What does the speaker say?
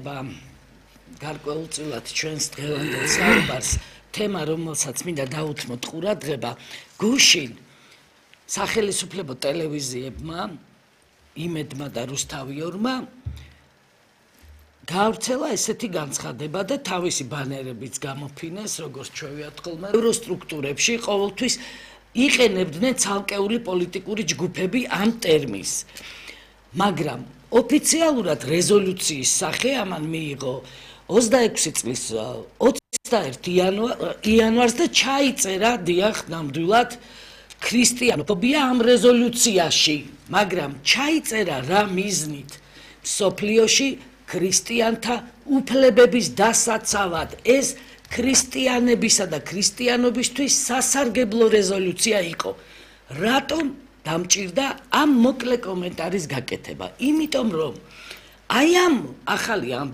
ეხება გარკვეულწილად ჩვენს დღევანდელ საუბარს თემა, რომელსაც მინდა დაუთმოთ ყურადღება, გუშინ სახელისუფლებო ტელევიზიებმა, იმედმა და რუსთავიორმა გაავრცელა ესეთი განცხადება და თავისი ბანერებიც გამოფინეს, როგორც ჩვევიათ ხოლმე ევროსტრუქტურებში ყოველთვის იყენებდნენ ცალკეული პოლიტიკური ჯგუფები ამ ტერმინს. მაგრამ ოფიციალურად რეზოლუციის სახე ამან მიიღო 26 წლის 21 იანვარს და ჩაიწერა დიახ ნამდვილად ქრისტიანოფობია ამ რეზოლუციაში, მაგრამ ჩაიწერა რა მიზნით? მსოფლიოში ქრისტიანთა უფლებების დასაცავად. ეს ქრისტიანებისა და ქრისტიანობისთვის სასარგებლო რეზოლუცია იყო. რატომ დამჭირდა ამ მოკლე კომენტარის გაკეთება? იმიტომ რომ აი ამ ახალი